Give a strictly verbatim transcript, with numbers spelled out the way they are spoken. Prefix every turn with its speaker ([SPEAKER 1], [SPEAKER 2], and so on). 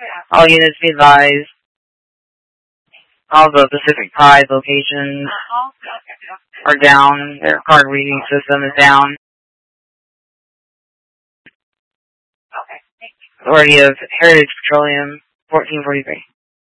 [SPEAKER 1] All units be advised. All the Pacific Pride locations are down. Their card reading system is down. Authority of Heritage Petroleum, fourteen forty-three.